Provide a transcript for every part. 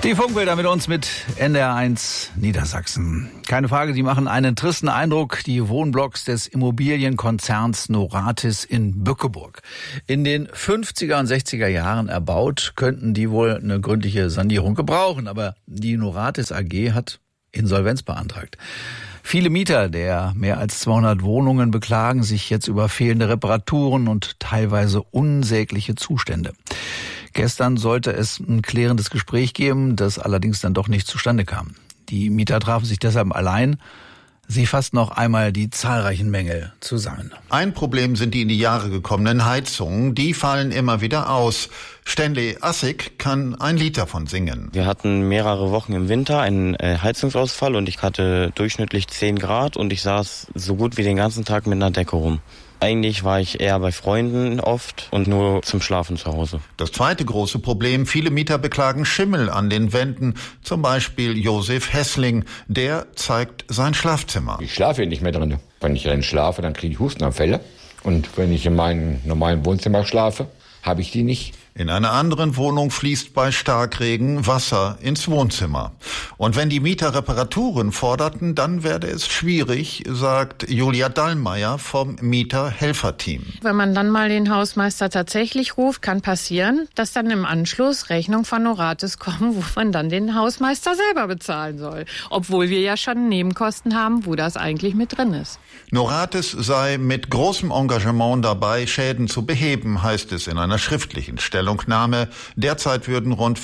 Die Funkbilder mit uns mit NDR1 Niedersachsen. Keine Frage, die machen einen tristen Eindruck, die Wohnblocks des Immobilienkonzerns Noratis in Bückeburg. In den 50er und 60er Jahren erbaut, könnten die wohl eine gründliche Sanierung gebrauchen. Aber die Noratis AG hat Insolvenz beantragt. Viele Mieter der mehr als 200 Wohnungen beklagen sich jetzt über fehlende Reparaturen und teilweise unsägliche Zustände. Gestern sollte es ein klärendes Gespräch geben, das allerdings dann doch nicht zustande kam. Die Mieter trafen sich deshalb allein. Sie fasst noch einmal die zahlreichen Mängel zusammen. Ein Problem sind die in die Jahre gekommenen Heizungen. Die fallen immer wieder aus. Stanley Assig kann ein Lied davon singen. Wir hatten mehrere Wochen im Winter einen Heizungsausfall und ich hatte durchschnittlich 10 Grad und ich saß so gut wie den ganzen Tag mit einer Decke rum. Eigentlich war ich eher bei Freunden oft und nur zum Schlafen zu Hause. Das zweite große Problem, viele Mieter beklagen Schimmel an den Wänden. Zum Beispiel Josef Hessling, der zeigt sein Schlafzimmer. Ich schlafe nicht mehr drin. Wenn ich drin schlafe, dann kriege ich Hustenanfälle. Und wenn ich in meinem normalen Wohnzimmer schlafe, habe ich die nicht. In einer anderen Wohnung fließt bei Starkregen Wasser ins Wohnzimmer. Und wenn die Mieter Reparaturen forderten, dann werde es schwierig, sagt Julia Dallmeier vom Mieter-Helfer-Team. Wenn man dann mal den Hausmeister tatsächlich ruft, kann passieren, dass dann im Anschluss Rechnung von Noratis kommen, wo man dann den Hausmeister selber bezahlen soll. Obwohl wir ja schon Nebenkosten haben, wo das eigentlich mit drin ist. Noratis sei mit großem Engagement dabei, Schäden zu beheben, heißt es in einer schriftlichen Stellungnahme. Derzeit würden rund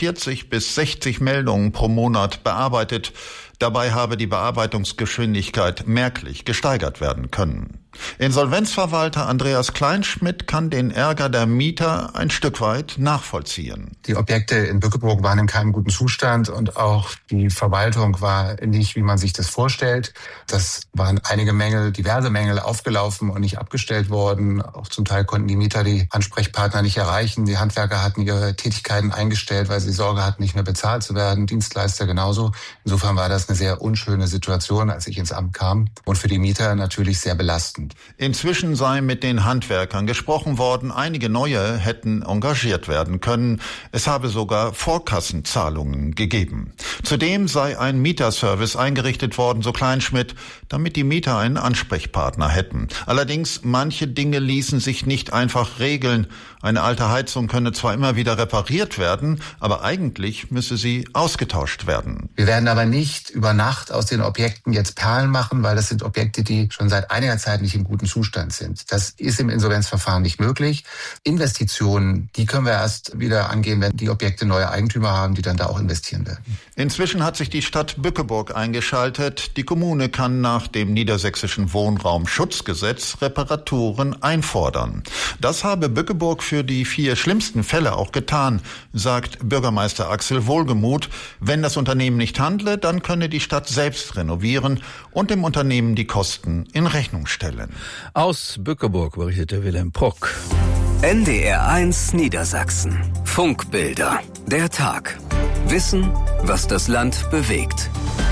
45 bis 60 Meldungen pro Monat bearbeitet. Dabei habe die Bearbeitungsgeschwindigkeit merklich gesteigert werden können. Insolvenzverwalter Andreas Kleinschmidt kann den Ärger der Mieter ein Stück weit nachvollziehen. Die Objekte in Bückeburg waren in keinem guten Zustand und auch die Verwaltung war nicht, wie man sich das vorstellt. Das waren einige Mängel, diverse Mängel aufgelaufen und nicht abgestellt worden. Auch zum Teil konnten die Mieter die Ansprechpartner nicht erreichen. Die Handwerker hatten ihre Tätigkeiten eingestellt, weil sie Sorge hatten, nicht mehr bezahlt zu werden. Dienstleister genauso. Insofern war das eine sehr unschöne Situation, als ich ins Amt kam und für die Mieter natürlich sehr belastend. Inzwischen sei mit den Handwerkern gesprochen worden. Einige neue hätten engagiert werden können. Es habe sogar Vorkassenzahlungen gegeben. Zudem sei ein Mieterservice eingerichtet worden, so Kleinschmidt, damit die Mieter einen Ansprechpartner hätten. Allerdings, manche Dinge ließen sich nicht einfach regeln. Eine alte Heizung könne zwar immer wieder repariert werden, aber eigentlich müsse sie ausgetauscht werden. Wir werden aber nicht über Nacht aus den Objekten jetzt Perlen machen, weil das sind Objekte, die schon seit einiger Zeit nicht im guten Zustand sind. Das ist im Insolvenzverfahren nicht möglich. Investitionen, die können wir erst wieder angehen, wenn die Objekte neue Eigentümer haben, die dann da auch investieren werden. Inzwischen hat sich die Stadt Bückeburg eingeschaltet. Die Kommune kann nach dem niedersächsischen Wohnraumschutzgesetz Reparaturen einfordern. Das habe Bückeburg für die 4 schlimmsten Fälle auch getan, sagt Bürgermeister Axel Wohlgemuth. Wenn das Unternehmen nicht handle, dann könne die Stadt selbst renovieren und dem Unternehmen die Kosten in Rechnung stellen. Aus Bückeburg berichtete Wilhelm Pruck. NDR1 Niedersachsen. Funkbilder. Der Tag. Wissen, was das Land bewegt.